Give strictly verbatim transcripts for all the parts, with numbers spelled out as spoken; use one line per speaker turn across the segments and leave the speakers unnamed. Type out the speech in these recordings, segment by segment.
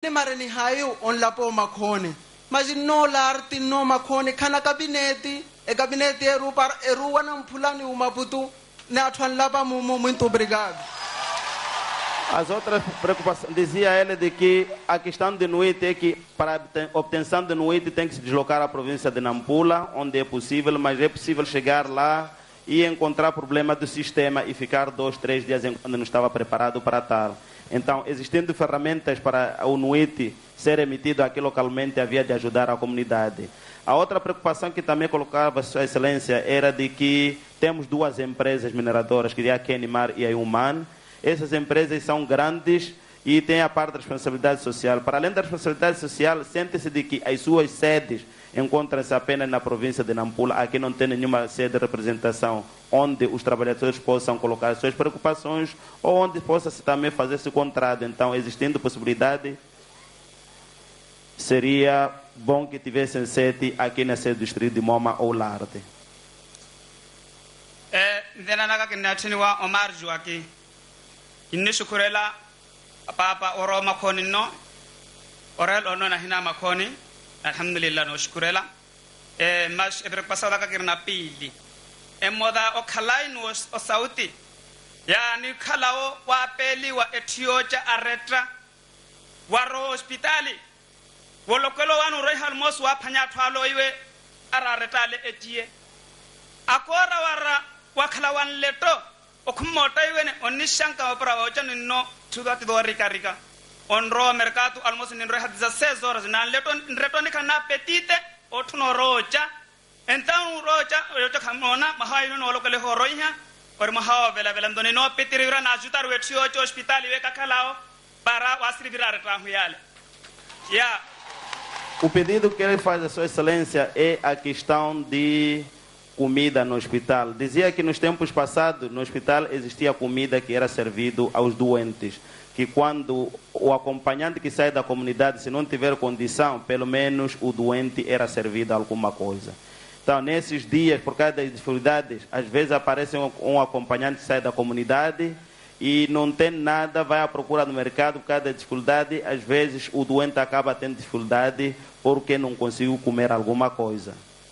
Mareni hayo on lapo makone. Mas no larti no makone kana kabineti e kabineti eru par eru wana mpulani umaputu na atwan lapa mumu muito obrigado.
As outras preocupações, dizia ele de que a questão de noite é que para a obtenção de noite tem que se deslocar à província de Nampula, onde é possível, mas é possível chegar lá e encontrar problema do sistema e ficar dois, três dias quando não estava preparado para tal. Então, existindo ferramentas para o noite ser emitido aqui localmente, havia de ajudar a comunidade. A outra preocupação que também colocava Sua Excelência era de que temos duas empresas mineradoras, que é a Kenimar e a Human. Essas empresas são grandes e têm a parte da responsabilidade social. Para além da responsabilidade social, sente-se de que as suas sedes encontram-se apenas na província de Nampula. Aqui não tem nenhuma sede de representação onde os trabalhadores possam colocar as suas preocupações ou onde possa-se também fazer esse contrato. Então, existindo possibilidade, seria bom que tivessem sede aqui na sede do distrito de Moma ou Larte.
É, Omar Joaquim. Inni shukurela papa oro makoni no orel ono na hina makoni alhamdulillah no shukurela e mas e pasada ka kirna pili e moda o khalai no o sauti ya ni khalao wa peli wa etiocha aretra waro hospitali wolokelo wanu rehal mos wa phanya thwalo iwe araretale etie akora wara wa khalawan leto okumota iwene onishanka opera ochano no tudati do rika rika onro mercado almost in rehadza seis horas na leton retoni kana petite otuno rocha então rocha rocha kamona mahaino no lokale horoiha or mahawa vela vela ndoni no petirira na ajutar wetio hospital iwe kakalao para wasrivira retahuyale yeah.
O pedido que ele faz a Sua Excelência é a questão de comida no hospital. Dizia que nos tempos passados, no hospital, existia comida que era servido aos doentes. Que quando o acompanhante que sai da comunidade, se não tiver condição, pelo menos o doente era servido alguma coisa. Então, nesses dias, por causa das dificuldades, às vezes aparece um, um acompanhante que sai da comunidade e não tem nada, vai à procura no mercado por causa da dificuldade. Às vezes o doente acaba tendo dificuldade porque não conseguiu comer alguma coisa.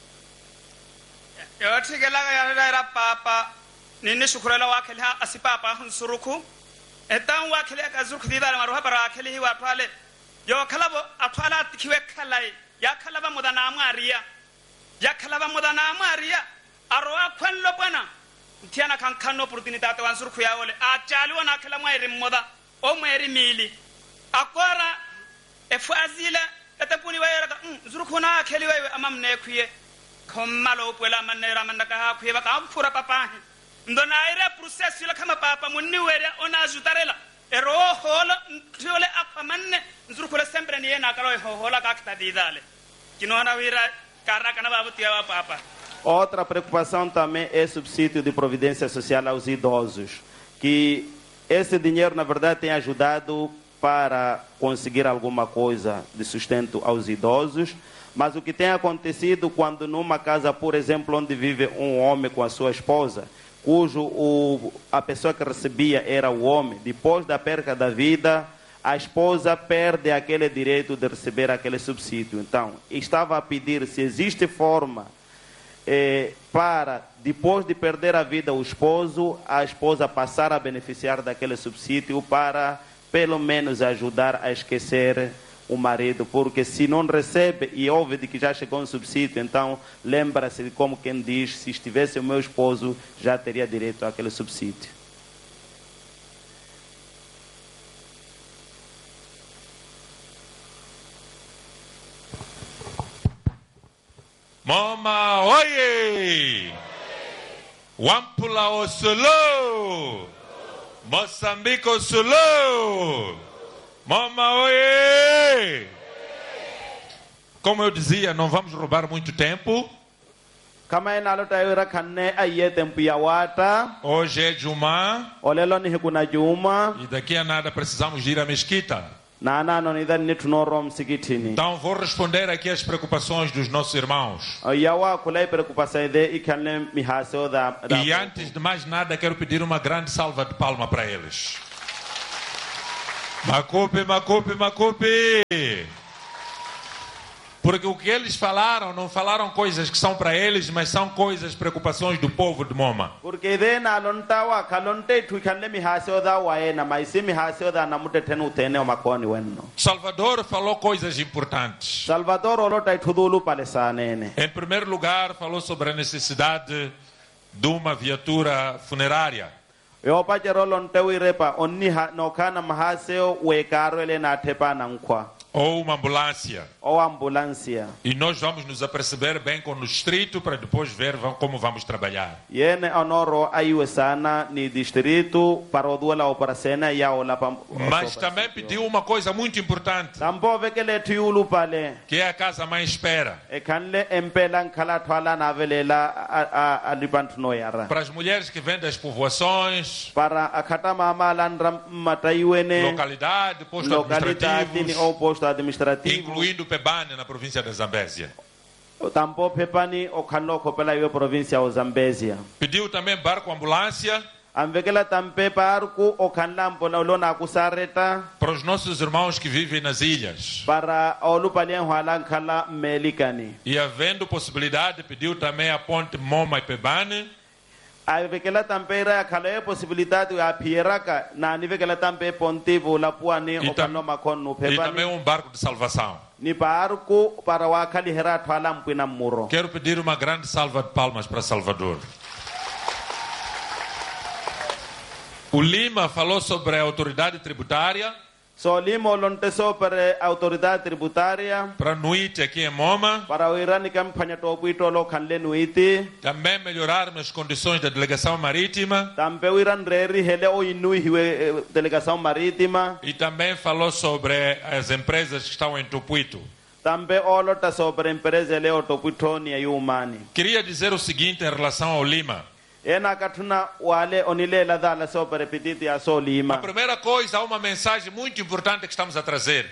Eu acho que ela era papa, nem sucurela o aquele assim papa um suruku, então o aquele que suruku de dar uma roupa para aquele o atuale, eu calavo atuala que o calai, já calava mudana Maria, já calava mudana Maria, arroa quando lopana, tiana can cano oportunidade o suruku ya ole, a chalu na aquela mãe moda, ou mãe mili, agora é fazila, até puni vai era, suruku na aquele vai amam nekuye. Komalo pela manera mandaka ha kuiba ka fura papa ndona ira process la kama papa munni were ona ajutarela ero hola ntole apamanne nzurukula sempre ni na kalo hola ka kitadidale kinona wira karaka na babu tia papa.
Outra preocupação também é subsídio de providência social aos idosos, que esse dinheiro na verdade tem ajudado para conseguir alguma coisa de sustento aos idosos. Mas o que tem acontecido quando numa casa, por exemplo, onde vive um homem com a sua esposa, cujo o, a pessoa que recebia era o homem, depois da perca da vida, a esposa perde aquele direito de receber aquele subsídio. Então, estava a pedir se existe forma eh, para, depois de perder a vida o esposo, a esposa passar a beneficiar daquele subsídio para, pelo menos, ajudar a esquecer o marido, porque se não recebe e ouve de que já chegou um subsídio, então lembra-se de como quem diz, se estivesse o meu esposo, já teria direito àquele subsídio.
Mama oye! Wampula o solo! Moçambique o solo! Mama oye! Como eu dizia, não vamos roubar muito tempo. Hoje é Juma. E daqui a nada precisamos ir à mesquita. Então vou responder aqui as preocupações dos nossos irmãos. E antes de mais nada quero pedir uma grande salva de palma para eles. Macupe, macupe, macupe. Porque o que eles falaram, não falaram coisas que são para eles, mas são coisas, preocupações do povo de Moma.
Porque dena lontawa kalonte tu kanle mi haseo da waena, mas se mi haseo da namute tenu tene o makoni wenno.
Salvador falou coisas importantes.
Salvador olota tudulu palesanene.
Em primeiro lugar, falou sobre a necessidade de uma viatura funerária.
Eu pajero lonteu irepa onni no kana mahaseo we karo ele na tepa na nkwa.
Ou uma ambulância.
Ou ambulância.
E nós vamos nos aperceber bem com o distrito para depois ver como vamos trabalhar.
Yene onoro aiwe sana ni distrito para o duela operação e a ola pa.
Mas também pediu uma coisa muito importante.
Tambo vekele tiulu pale.
Que é a casa mãe espera.
E kanle empelan kala twala na velela a a libantu no yara.
Para as mulheres que vêm das povoações.
Para a katama malandra mataiwene.
Localidade, posto administrativo.
Ou posto administrativo,
incluindo o Pebane na província da Zambésia.
Tampo Pepani o Kanoko pela província da Zambésia.
Pediu também barco ambulância.
Amvekela tampe barco o Kanlampo na lona kusareta.
Para os nossos irmãos que vivem nas ilhas.
Para o lupalian halankala melikani.
E havendo possibilidade, pediu também a ponte Moma e Pebane.
Avekela tampera kala possibilidade a pieraka na nivekela tampe pontivo la puani o kanoma konu Pebane.
E também um barco de salvação.
Ni barco para o akali hera twala mpina muro.
Quero pedir uma grande salva de palmas para Salvador. O Lima falou sobre a autoridade tributária.
So Lima lonte sobre a autoridade tributária.
Para Nuiti aqui em Moma.
Para o Irani campanha topuito lo kanle Nuiti.
Também melhorar as condições da delegação marítima.
Também o Iran reri hele o inui delegação marítima.
E também falou sobre as empresas que estão em Tupuito.
Também olota sobre a empresa ele o Tupuito ni Yumani.
Queria dizer o seguinte em relação ao Lima.
A
primeira coisa, há uma mensagem muito importante que estamos a trazer.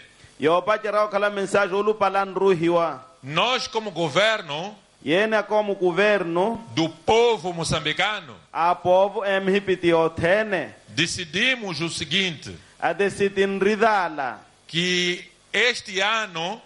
Nós, como governo
como governo
do povo moçambicano,
a povo
decidimos o seguinte,
a
que este ano,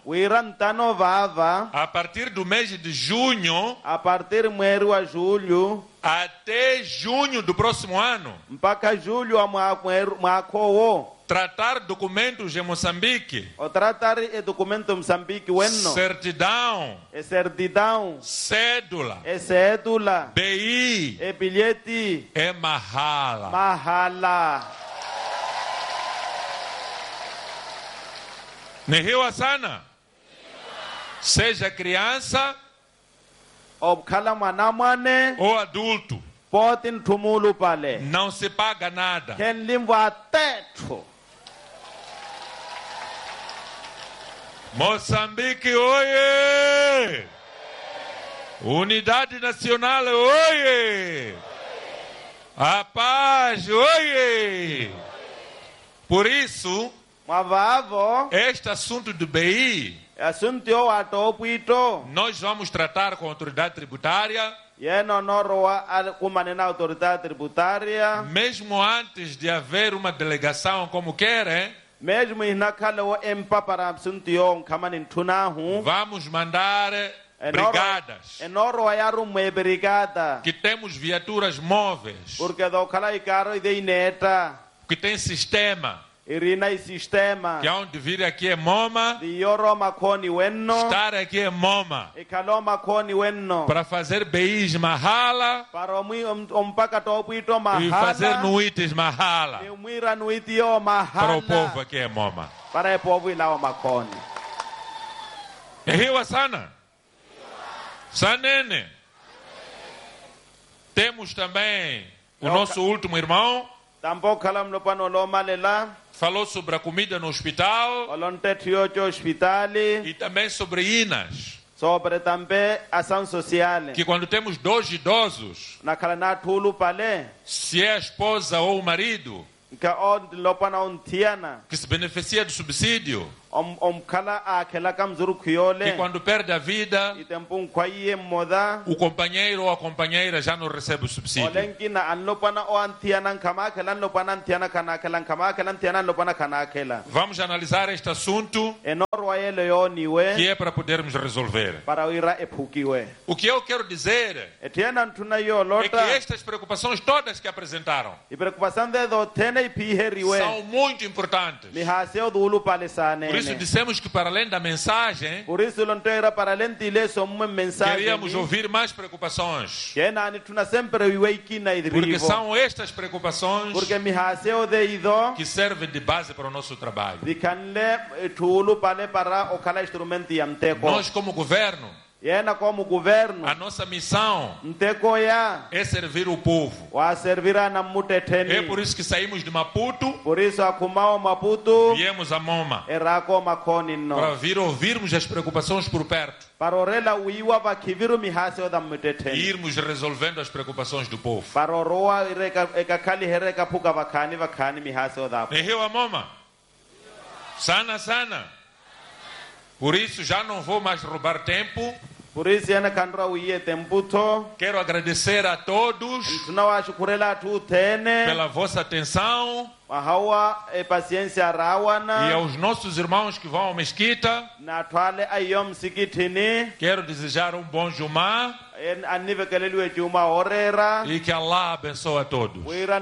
a partir do mês de junho,
a partir do mês de julho,
até junho do próximo ano,
mpaka julho mwako
tratar documentos em Moçambique,
o tratar e documento Moçambique wenno,
certidão,
e certidão,
cédula,
e cédula,
B I,
e bilhete,
é mahala.
Mahala.
Nehiwa sana. Seja criança
ou
adulto, não se paga nada. Moçambique, oie! Unidade Nacional, oie! A paz, oie! Por isso, este assunto do B I, nós vamos tratar com a autoridade tributária, mesmo antes de haver uma delegação como querem. Vamos mandar brigadas, que temos viaturas móveis, que tem sistema, que é onde vir aqui é Moma, estar aqui é Moma, para fazer B Is Mahala e fazer Nuites Mahala para o povo aqui é Moma.
Para o povo lá o Macone.
Ehiwa sana. Sanene. Temos também o nosso último irmão. Falou sobre a comida no hospital. E também sobre Inas.
Sobre também ação social.
Que quando temos dois idosos, se é a esposa ou o marido, que se beneficia do subsídio, que quando perde a vida, o companheiro ou a companheira já não recebe o subsídio. Vamos analisar este assunto, que é para podermos resolver. O que eu quero dizer é que estas preocupações todas que apresentaram são muito importantes. Por isso dissemos que para além da mensagem, queríamos ouvir mais preocupações, porque são estas preocupações que servem de base para o nosso trabalho. Nós como governo, a nossa missão é servir o povo. É por isso que saímos de Maputo, viemos a Moma, para vir ouvirmos as preocupações por perto e irmos resolvendo as preocupações do povo. Em Rio a Moma, sana sana. Por isso já não vou mais roubar tempo. Quero agradecer a todos pela vossa atenção e aos nossos irmãos que vão ao mesquita. Quero desejar um bom Jumá e que Allah abençoe a todos.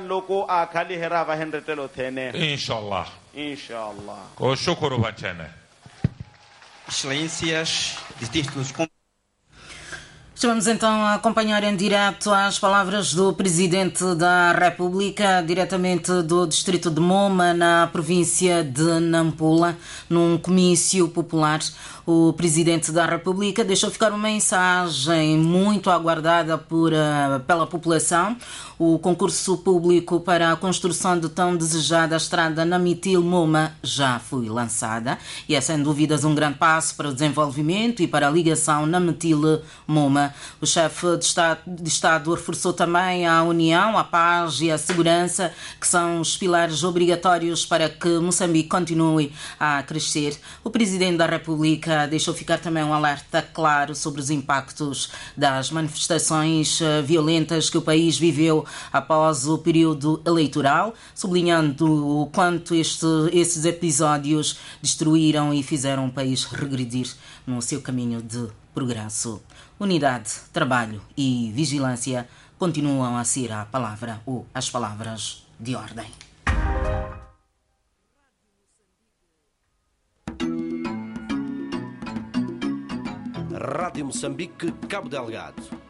Inshallah.
Inshallah.
Com shukuru bachene.
Excelências, distintos.
Estamos então a acompanhar em direto as palavras do Presidente da República, diretamente do distrito de Moma, na província de Nampula, num comício popular. O Presidente da República deixou ficar uma mensagem muito aguardada por, uh, pela população. O concurso público para a construção de tão desejada estrada Namitil-Moma já foi lançada e é sem dúvidas um grande passo para o desenvolvimento e para a ligação Namitil-Moma. O chefe de Estado, de Estado reforçou também a união, a paz e a segurança, que são os pilares obrigatórios para que Moçambique continue a crescer. O Presidente da República deixou ficar também um alerta claro sobre os impactos das manifestações violentas que o país viveu após o período eleitoral, sublinhando o quanto este, esses episódios destruíram e fizeram o país regredir no seu caminho de progresso. Unidade, trabalho e vigilância continuam a ser a palavra ou as palavras de ordem.
Rádio Moçambique, Cabo Delgado.